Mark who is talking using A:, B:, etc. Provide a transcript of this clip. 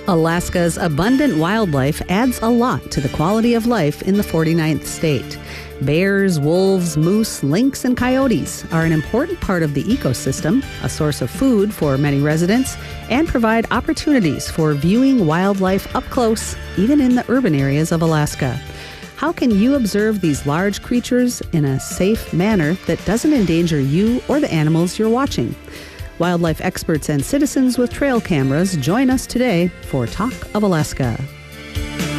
A: Alaska's abundant wildlife adds a lot to the quality of life in the 49th state. Bears, wolves, moose, lynx, and coyotes are an important part of the ecosystem, a source of food for many residents, and provide opportunities for viewing wildlife up close, even in the urban areas of Alaska. How can you observe these large creatures in a safe manner that doesn't endanger you or the animals you're watching? Wildlife experts and citizens with trail cameras join us today for Talk of Alaska.